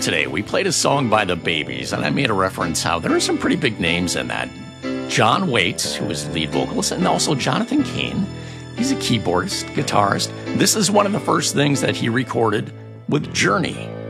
today, we played a song by the Babies, and I made a reference how there are some pretty big names in that. John Waits, who is the lead vocalist, and also Jonathan Cain. He's a keyboardist, guitarist. This is one of the first things that he recorded with Journey.